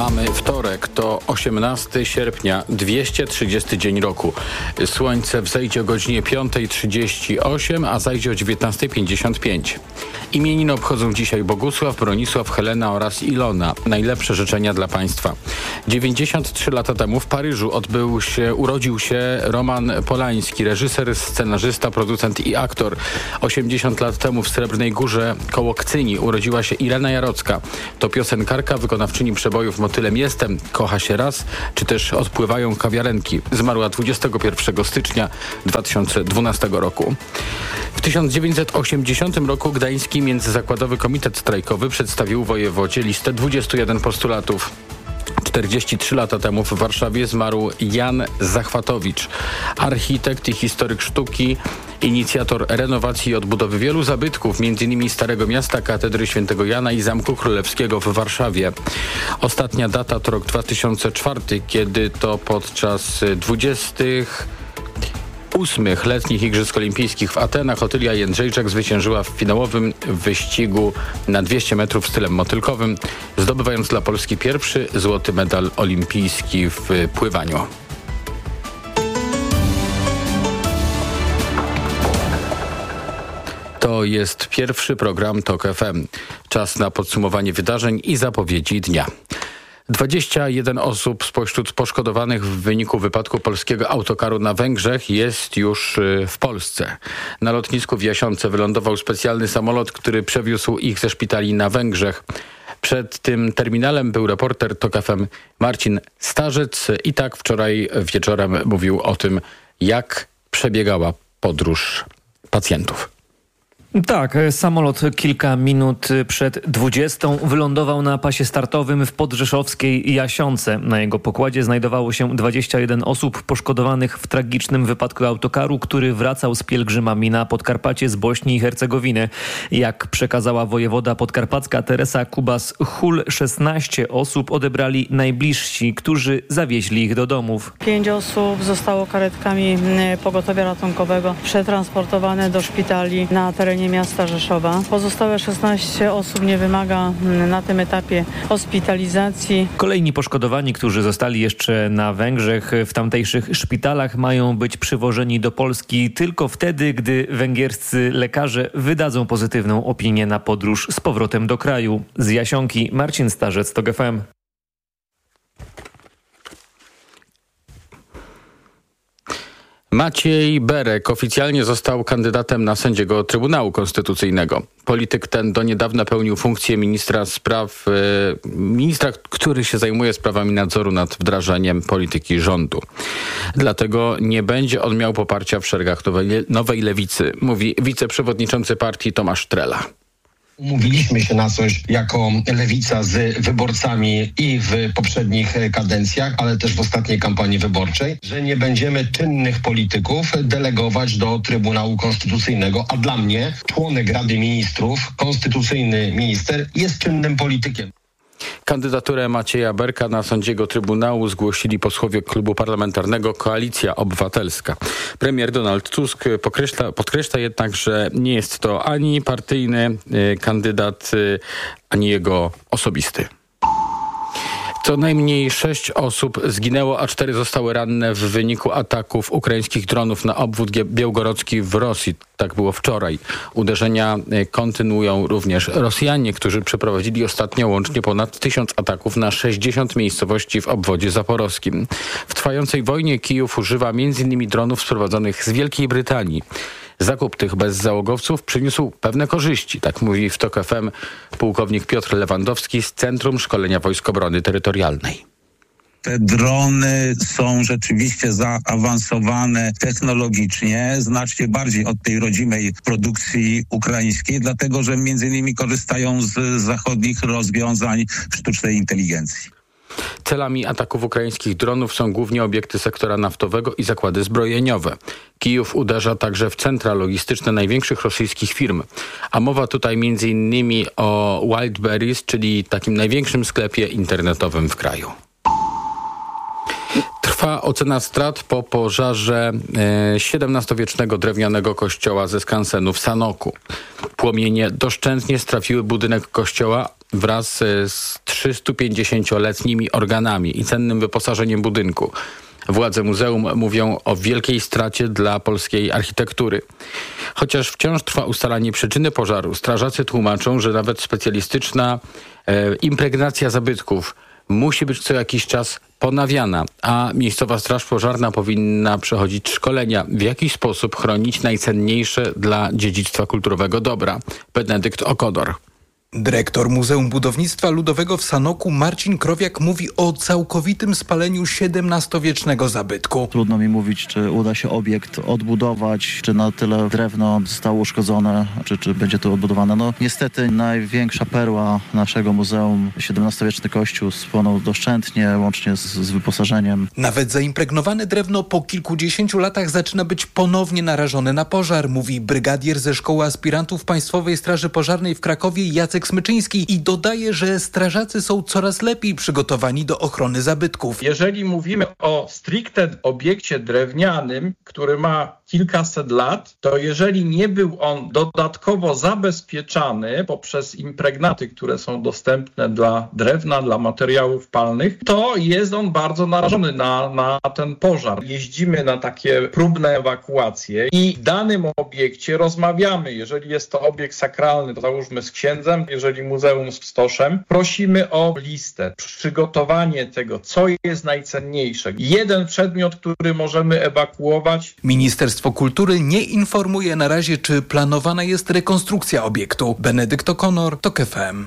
Mamy wtorek, to 18 sierpnia, 230 dzień roku. Słońce wzejdzie o godzinie 5:38, a zajdzie o 19:55. Imieniny obchodzą dzisiaj Bogusław, Bronisław, Helena oraz Ilona. Najlepsze życzenia dla Państwa. 93 lata temu w Paryżu urodził się Roman Polański, reżyser, scenarzysta, producent i aktor. 80 lat temu w Srebrnej Górze koło Kcyni urodziła się Irena Jarocka. To piosenkarka, wykonawczyni przebojów Motylem jestem, Kocha się raz, czy też Odpływają kawiarenki. Zmarła 21 stycznia 2012 roku. W 1980 roku Gdański Międzyzakładowy Komitet Strajkowy przedstawił wojewodzie listę 21 postulatów. 43 lata temu w Warszawie zmarł Jan Zachwatowicz, architekt i historyk sztuki, inicjator renowacji i odbudowy wielu zabytków, m.in. Starego Miasta, Katedry Świętego Jana i Zamku Królewskiego w Warszawie. Ostatnia data to rok 2004, kiedy to podczas 28 letnich Igrzysk Olimpijskich w Atenach Otylia Jędrzejczak zwyciężyła w finałowym wyścigu na 200 metrów stylem motylkowym, zdobywając dla Polski pierwszy złoty medal olimpijski w pływaniu. To jest pierwszy program TOK FM. Czas na podsumowanie wydarzeń i zapowiedzi dnia. 21 osób spośród poszkodowanych w wyniku wypadku polskiego autokaru na Węgrzech jest już w Polsce. Na lotnisku w Jasionce wylądował specjalny samolot, który przewiózł ich ze szpitali na Węgrzech. Przed tym terminalem był reporter TOK FM Marcin Starzec i tak wczoraj wieczorem mówił o tym, jak przebiegała podróż pacjentów. Tak, samolot kilka minut przed 20 wylądował na pasie startowym w podrzeszowskiej Jasionce. Na jego pokładzie znajdowało się 21 osób poszkodowanych w tragicznym wypadku autokaru, który wracał z pielgrzymami na Podkarpacie z Bośni i Hercegowiny. Jak przekazała wojewoda podkarpacka Teresa Kubas-Hul, 16 osób odebrali najbliżsi, którzy zawieźli ich do domów. 5 osób zostało karetkami pogotowia ratunkowego przetransportowane do szpitali na terenie miasta Rzeszowa. Pozostałe 16 osób nie wymaga na tym etapie hospitalizacji. Kolejni poszkodowani, którzy zostali jeszcze na Węgrzech w tamtejszych szpitalach, mają być przywożeni do Polski tylko wtedy, gdy węgierscy lekarze wydadzą pozytywną opinię na podróż z powrotem do kraju. Z Jasionki Marcin Starzec, TOK FM. Maciej Berek oficjalnie został kandydatem na sędziego Trybunału Konstytucyjnego. Polityk ten do niedawna pełnił funkcję ministra, który się zajmuje sprawami nadzoru nad wdrażaniem polityki rządu. Dlatego nie będzie on miał poparcia w szeregach Nowej Lewicy, mówi wiceprzewodniczący partii Tomasz Trela. Umówiliśmy się na coś jako Lewica z wyborcami i w poprzednich kadencjach, ale też w ostatniej kampanii wyborczej, że nie będziemy czynnych polityków delegować do Trybunału Konstytucyjnego, a dla mnie członek Rady Ministrów, konstytucyjny minister jest czynnym politykiem. Kandydaturę Macieja Berka na sędziego Trybunału zgłosili posłowie klubu parlamentarnego Koalicja Obywatelska. Premier Donald Tusk podkreśla jednak, że nie jest to ani partyjny kandydat, ani jego osobisty. Co najmniej 6 osób zginęło, a 4 zostały ranne w wyniku ataków ukraińskich dronów na obwód białgorodzki w Rosji. Tak było wczoraj. Uderzenia kontynuują również Rosjanie, którzy przeprowadzili ostatnio łącznie ponad 1000 ataków na 60 miejscowości w obwodzie zaporowskim. W trwającej wojnie Kijów używa m.in. dronów sprowadzonych z Wielkiej Brytanii. Zakup tych bezzałogowców przyniósł pewne korzyści, tak mówi w TOK FM pułkownik Piotr Lewandowski z Centrum Szkolenia Wojsk Obrony Terytorialnej. Te drony są rzeczywiście zaawansowane technologicznie, znacznie bardziej od tej rodzimej produkcji ukraińskiej, dlatego że między innymi korzystają z zachodnich rozwiązań sztucznej inteligencji. Celami ataków ukraińskich dronów są głównie obiekty sektora naftowego i zakłady zbrojeniowe. Kijów uderza także w centra logistyczne największych rosyjskich firm. A mowa tutaj m.in. o Wildberries, czyli takim największym sklepie internetowym w kraju. Trwa ocena strat po pożarze XVII-wiecznego drewnianego kościoła ze skansenu w Sanoku. Płomienie doszczętnie strafiły budynek kościoła, wraz z 350-letnimi organami i cennym wyposażeniem budynku. Władze muzeum mówią o wielkiej stracie dla polskiej architektury. Chociaż wciąż trwa ustalanie przyczyny pożaru, strażacy tłumaczą, że nawet specjalistyczna impregnacja zabytków musi być co jakiś czas ponawiana, a miejscowa straż pożarna powinna przechodzić szkolenia, w jaki sposób chronić najcenniejsze dla dziedzictwa kulturowego dobra. Benedykt O'Connor. Dyrektor Muzeum Budownictwa Ludowego w Sanoku Marcin Krowiak mówi o całkowitym spaleniu XVII-wiecznego zabytku. Trudno mi mówić, czy uda się obiekt odbudować, czy na tyle drewno zostało uszkodzone, czy będzie to odbudowane. No niestety największa perła naszego muzeum, XVII-wieczny kościół, spłonął doszczętnie, łącznie z wyposażeniem. Nawet zaimpregnowane drewno po kilkudziesięciu latach zaczyna być ponownie narażone na pożar, mówi brygadier ze Szkoły Aspirantów Państwowej Straży Pożarnej w Krakowie Jacek Smyczyński i dodaje, że strażacy są coraz lepiej przygotowani do ochrony zabytków. Jeżeli mówimy o stricte obiekcie drewnianym, który ma kilkaset lat, to jeżeli nie był on dodatkowo zabezpieczany poprzez impregnaty, które są dostępne dla drewna, dla materiałów palnych, to jest on bardzo narażony na ten pożar. Jeździmy na takie próbne ewakuacje i w danym obiekcie rozmawiamy. Jeżeli jest to obiekt sakralny, to załóżmy z księdzem, jeżeli muzeum z stoszem, prosimy o listę, przygotowanie tego, co jest najcenniejsze. Jeden przedmiot, który możemy ewakuować. Ministerstwo Kultury nie informuje na razie, czy planowana jest rekonstrukcja obiektu. Benedykt O'Connor, TOK FM.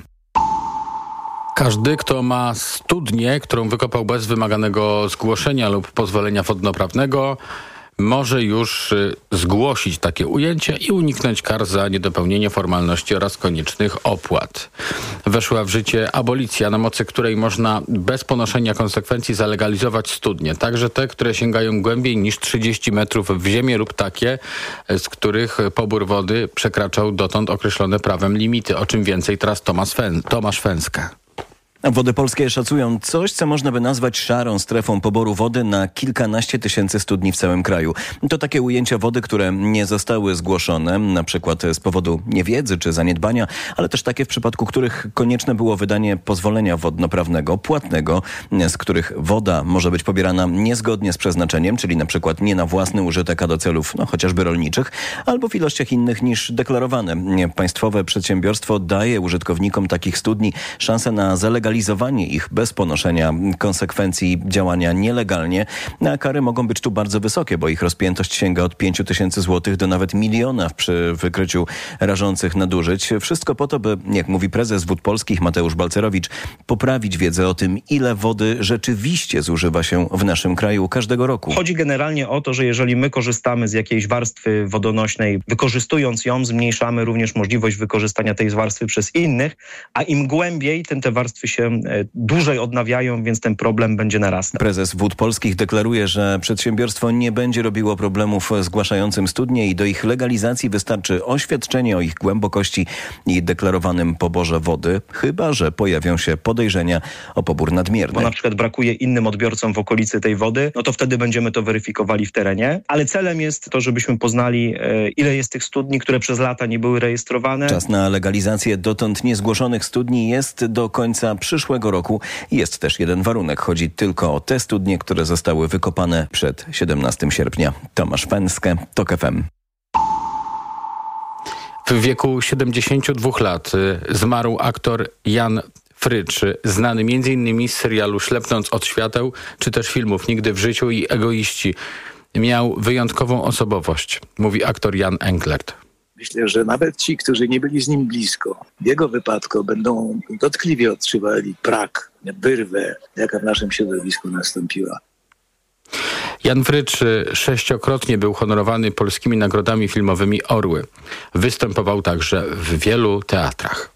Każdy, kto ma studnię, którą wykopał bez wymaganego zgłoszenia lub pozwolenia wodnoprawnego, może już zgłosić takie ujęcie i uniknąć kar za niedopełnienie formalności oraz koniecznych opłat. Weszła w życie abolicja, na mocy której można bez ponoszenia konsekwencji zalegalizować studnie, także te, które sięgają głębiej niż 30 metrów w ziemię lub takie, z których pobór wody przekraczał dotąd określone prawem limity. O czym więcej teraz Tomasz Fęska. Wody Polskie szacują coś, co można by nazwać szarą strefą poboru wody na kilkanaście tysięcy studni w całym kraju. To takie ujęcia wody, które nie zostały zgłoszone, na przykład z powodu niewiedzy czy zaniedbania, ale też takie, w przypadku których konieczne było wydanie pozwolenia wodnoprawnego, płatnego, z których woda może być pobierana niezgodnie z przeznaczeniem, czyli na przykład nie na własny użytek, a do celów chociażby rolniczych, albo w ilościach innych niż deklarowane. Państwowe przedsiębiorstwo daje użytkownikom takich studni szansę na zalegalizowanie ich bez ponoszenia konsekwencji działania nielegalnie, a kary mogą być tu bardzo wysokie, bo ich rozpiętość sięga od 5 000 złotych do nawet 1 000 000 przy wykryciu rażących nadużyć. Wszystko po to, by, jak mówi prezes Wód Polskich Mateusz Balcerowicz, poprawić wiedzę o tym, ile wody rzeczywiście zużywa się w naszym kraju każdego roku. Chodzi generalnie o to, że jeżeli my korzystamy z jakiejś warstwy wodonośnej, wykorzystując ją, zmniejszamy również możliwość wykorzystania tej warstwy przez innych, a im głębiej, tym te warstwy się dłużej odnawiają, więc ten problem będzie narastał. Prezes Wód Polskich deklaruje, że przedsiębiorstwo nie będzie robiło problemów zgłaszającym studnie i do ich legalizacji wystarczy oświadczenie o ich głębokości i deklarowanym poborze wody, chyba że pojawią się podejrzenia o pobór nadmierny. Bo na przykład brakuje innym odbiorcom w okolicy tej wody, no to wtedy będziemy to weryfikowali w terenie, ale celem jest to, żebyśmy poznali, ile jest tych studni, które przez lata nie były rejestrowane. Czas na legalizację dotąd niezgłoszonych studni jest do końca przyszłego roku. Jest też jeden warunek. Chodzi tylko o te studnie, które zostały wykopane przed 17 sierpnia. Tomasz Fęskę, TOK FM. W wieku 72 lat zmarł aktor Jan Frycz, znany m.in. z serialu Ślepnąc od świateł, czy też filmów Nigdy w życiu i Egoiści. Miał wyjątkową osobowość, mówi aktor Jan Englert. Myślę, że nawet ci, którzy nie byli z nim blisko, w jego wypadku będą dotkliwie odczuwali brak, wyrwę, jaka w naszym środowisku nastąpiła. Jan Frycz 6-krotnie był honorowany polskimi nagrodami filmowymi Orły. Występował także w wielu teatrach.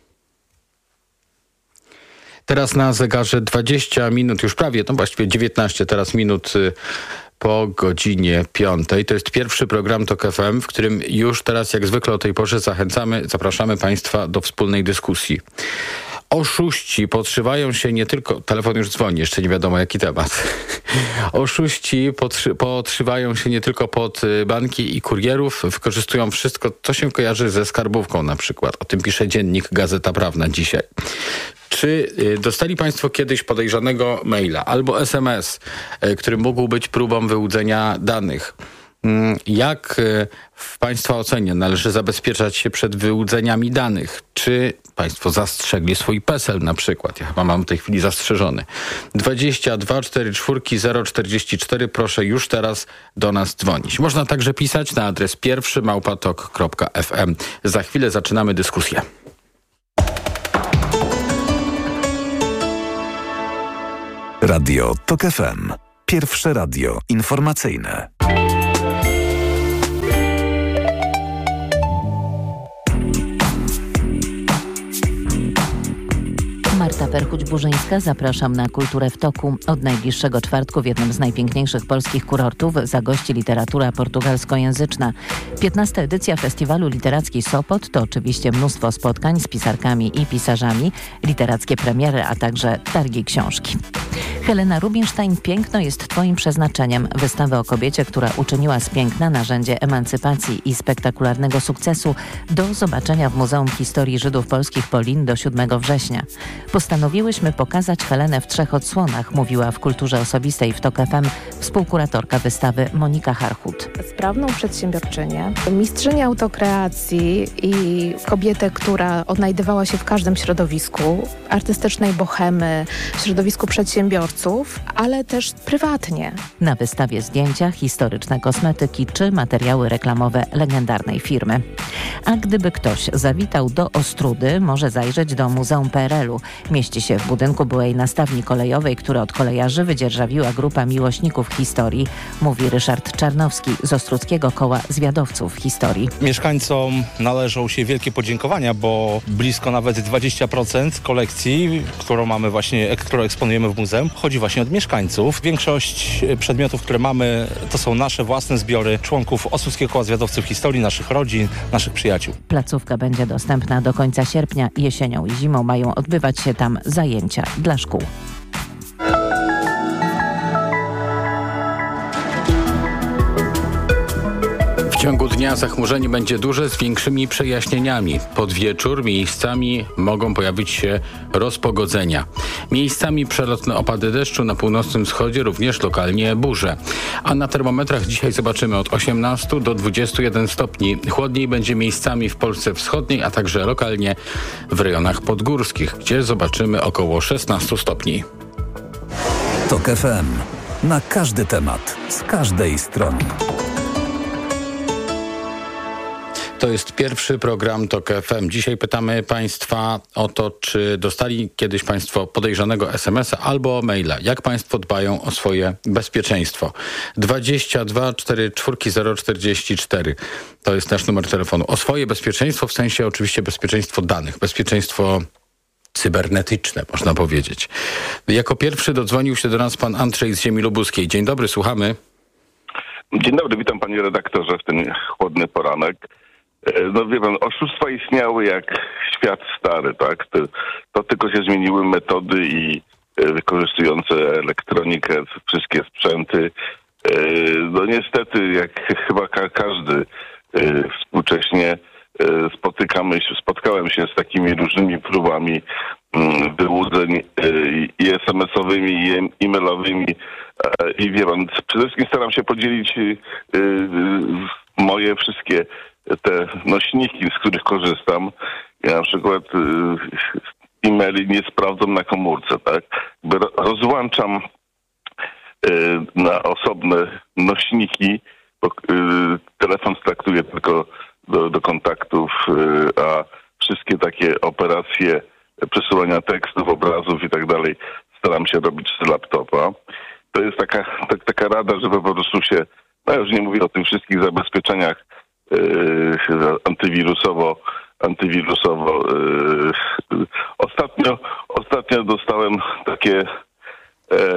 Teraz na zegarze 20 minut, już prawie, no właściwie 19 teraz minut po godzinie 5. To jest pierwszy program TOK FM, w którym już teraz jak zwykle o tej porze zapraszamy Państwa do wspólnej dyskusji. Oszuści podszywają się nie tylko... Telefon już dzwoni, jeszcze nie wiadomo jaki temat. Oszuści podszywają się nie tylko pod banki i kurierów, wykorzystują wszystko, co się kojarzy ze skarbówką na przykład. O tym pisze dziennik Gazeta Prawna dzisiaj. Czy dostali Państwo kiedyś podejrzanego maila albo SMS, który mógł być próbą wyłudzenia danych? Jak w Państwa ocenie należy zabezpieczać się przed wyłudzeniami danych? Czy Państwo zastrzegli swój PESEL na przykład? Ja chyba mam w tej chwili zastrzeżony. 22 44 044. Proszę już teraz do nas dzwonić. Można także pisać na adres pierwszy@tok.fm. Za chwilę zaczynamy dyskusję. Radio TOK FM. Pierwsze radio informacyjne. Marta Perchuć-Burzyńska, zapraszam na Kulturę w Toku. Od najbliższego czwartku w jednym z najpiękniejszych polskich kurortów zagości literatura portugalskojęzyczna. 15. edycja Festiwalu Literacki Sopot to oczywiście mnóstwo spotkań z pisarkami i pisarzami, literackie premiery, a także targi książki. Helena Rubinstein, piękno jest Twoim przeznaczeniem. Wystawę o kobiecie, która uczyniła z piękna narzędzie emancypacji i spektakularnego sukcesu, do zobaczenia w Muzeum Historii Żydów Polskich Polin do 7 września. Postanowiłyśmy pokazać Helenę w 3 odsłonach, mówiła w Kulturze Osobistej w TOK FM współkuratorka wystawy Monika Harchut. Sprawną przedsiębiorczynię, mistrzynię autokreacji i kobietę, która odnajdywała się w każdym środowisku, artystycznej bohemy, środowisku przedsiębiorców, ale też prywatnie. Na wystawie zdjęcia, historyczne kosmetyki czy materiały reklamowe legendarnej firmy. A gdyby ktoś zawitał do Ostródy, może zajrzeć do Muzeum PRL-u. Mieści się w budynku byłej nastawni kolejowej, które od kolejarzy wydzierżawiła grupa miłośników historii, mówi Ryszard Czarnowski z Ostródzkiego Koła Zwiadowców Historii. Mieszkańcom należą się wielkie podziękowania, bo blisko nawet 20% kolekcji, którą mamy właśnie, którą eksponujemy w muzeum, chodzi właśnie od mieszkańców. Większość przedmiotów, które mamy, to są nasze własne zbiory członków Ostródzkiego Koła Zwiadowców Historii, naszych rodzin, naszych przyjaciół. Placówka będzie dostępna do końca sierpnia. Jesienią i zimą mają odbywać się tam zajęcia dla szkół. W ciągu dnia zachmurzenie będzie duże z większymi przejaśnieniami. Pod wieczór miejscami mogą pojawić się rozpogodzenia. Miejscami przelotne opady deszczu, na północnym wschodzie również lokalnie burze. A na termometrach dzisiaj zobaczymy od 18 do 21 stopni. Chłodniej będzie miejscami w Polsce wschodniej, a także lokalnie w rejonach podgórskich, gdzie zobaczymy około 16 stopni. TOK FM. Na każdy temat, z każdej strony. To jest pierwszy program TOK FM. Dzisiaj pytamy Państwa o to, czy dostali kiedyś Państwo podejrzanego SMS-a albo maila. Jak Państwo dbają o swoje bezpieczeństwo? 22 44 044. To jest nasz numer telefonu. O swoje bezpieczeństwo, w sensie oczywiście bezpieczeństwo danych, bezpieczeństwo cybernetyczne, można powiedzieć. Jako pierwszy dodzwonił się do nas pan Andrzej z Ziemi Lubuskiej. Dzień dobry, słuchamy. Dzień dobry, witam panie redaktorze w ten chłodny poranek. No wie pan, oszustwa istniały jak świat stary, tak? To tylko się zmieniły metody i wykorzystujące elektronikę, wszystkie sprzęty. No niestety, jak chyba każdy współcześnie spotkałem się z takimi różnymi próbami wyłudzeń i SMS-owymi, i e-mailowymi. I wie pan, przede wszystkim staram się podzielić moje wszystkie te nośniki, z których korzystam. Ja na przykład e-maili nie sprawdzam na komórce, tak? Rozłączam na osobne nośniki, bo telefon traktuję tylko do kontaktów, a wszystkie takie operacje przesyłania tekstów, obrazów i tak dalej staram się robić z laptopa. To jest taka rada, żeby po prostu się, no już nie mówię o tych wszystkich zabezpieczeniach antywirusowo. Ostatnio dostałem takie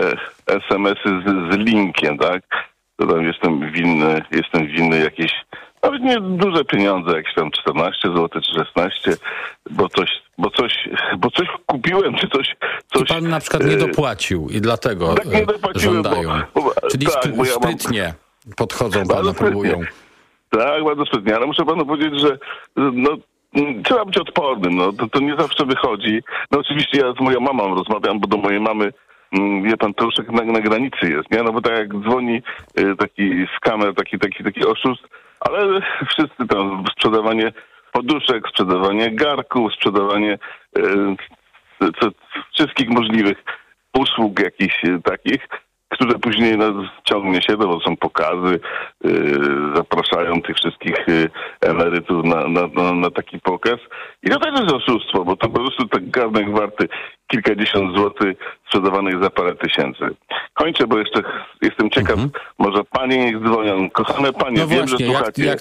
SMS-y z linkiem, tak? To tam jestem winny jakieś Nawet nie duże pieniądze, jakieś tam 14 zł czy 16, bo coś kupiłem, czy coś... I pan na przykład nie dopłacił i dlatego tak nie dopłaciłem, żądają. Czyli sprytnie podchodzą, pana próbują. Tak, bardzo sprytnie, ale muszę panu powiedzieć, że trzeba być odpornym, to nie zawsze wychodzi. No oczywiście ja z moją mamą rozmawiam, bo do mojej mamy, wie pan, to już na granicy jest, nie? No bo tak jak dzwoni taki skamer, taki oszust, ale wszyscy tam sprzedawanie poduszek, sprzedawanie garków, sprzedawanie wszystkich możliwych usług jakichś takich, które później ciągnie się, bo są pokazy, zapraszają tych wszystkich emerytów na taki pokaz. I to też jest oszustwo, bo to po prostu tak garnek warty kilkadziesiąt złotych sprzedawanych za parę tysięcy. Kończę, bo jeszcze jestem ciekaw, może panie niech dzwonią. Kochane panie, no wiem, właśnie, że słuchacie.